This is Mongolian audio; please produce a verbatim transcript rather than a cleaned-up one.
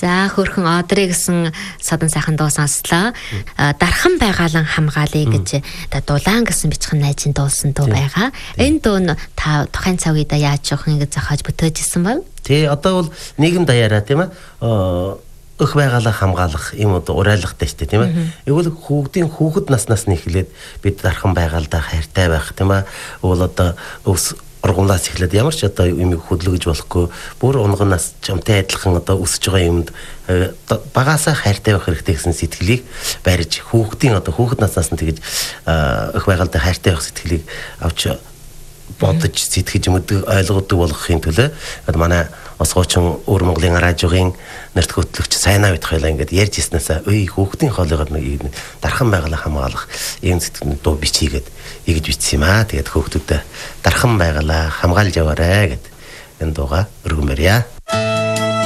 За хөрхөн Одрыг гэсэн садан сайхан дуу сонслоо. Дархан байгаалан хамгаалъя гэж дулаан гэсэн бичгэн найзын дуулсан дуу байгаа. Энэ дуу нь та тухайн цаг үед яаж жоох ингэ зохиож бүтээжсэн бол? Тий, одоо бол нийгэм даяараа тийм ээ. Өх байгаалаа хамгаалах юм уу урайлахтай шүү дээ тийм ээ. Эвгүй хүүхдийн хүүхэд наснаас нь эхлээд бид дархан байгаалдаа хайртай байх тийм ээ. Уул одоо өвс ургамлаас эхлээд ямар ч одоо юм хөдлөж болохгүй бүр унганаас чамтай адилхан одоо өсөж байгаа юмд багаасаа хайртай байх хэрэгтэй гэсэн сэтгэлийг барьж хүүхдийн одоо хүүхэд наснаас нь тэгэж өх байгаалдаа хайртай байх сэтгэлийг авч бодож сэтгэж мэддэг ойлгодог болгохын төлөө манай осгоочин өвөр Монголын радиогийн нэрт хөтлөгч Сайнаа бит хоёлаа ингээд ярьж ирснээсээ ой хүүхдийн хоолойгоор нэг дархан байгалаа хамгаалах ийм сэтгэл дуу бичийгээд игж бичсэн юм аа. Тэгээд хүүхдүүдэд дархан байгалаа хамгаалж яваарэ гэд энэ дууга өргөн барья.